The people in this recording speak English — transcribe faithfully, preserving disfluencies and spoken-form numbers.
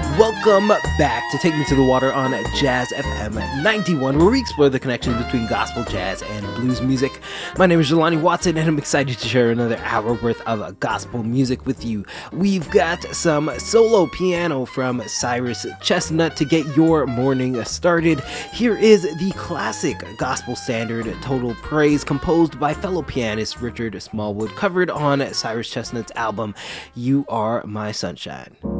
Welcome back to Take Me to the Water on Jazz F M ninety-one, where we explore the connection between gospel, jazz, and blues music. My name is Jelani Watson, and I'm excited to share another hour worth of gospel music with you. We've got some solo piano from Cyrus Chestnut to get your morning started. Here is the classic gospel standard, Total Praise, composed by fellow pianist Richard Smallwood, covered on Cyrus Chestnut's album, You Are My Sunshine.